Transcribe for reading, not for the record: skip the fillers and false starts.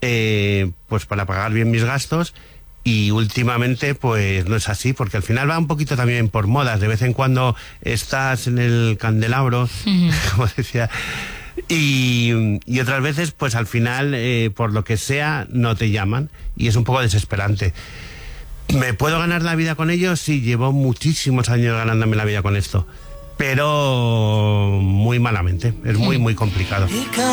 pues para pagar bien mis gastos. Y últimamente pues no es así, porque al final va un poquito también por modas. De vez en cuando estás en el candelabro, como decía, y otras veces pues al final por lo que sea no te llaman, y es un poco desesperante. ¿Me puedo ganar la vida con ello? Sí, llevo muchísimos años ganándome la vida con esto, pero muy malamente, es muy complicado.